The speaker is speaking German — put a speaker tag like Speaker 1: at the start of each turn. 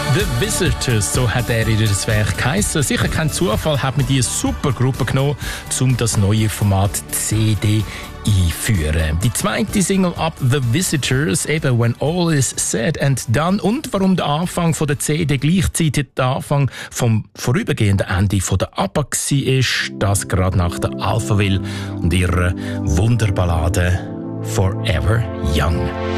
Speaker 1: The Visitors, so hat er ihr das Werk geheissen. Sicher kein Zufall, hat man die super Gruppe genommen, um das neue Format CD einführen. Die zweite Single ab The Visitors, eben When All Is Said and Done, und warum der Anfang von der CD gleichzeitig der Anfang vom vorübergehenden Ende von der ABBA war, das gerade nach der Alphaville und ihrer Wunderballade Forever Young.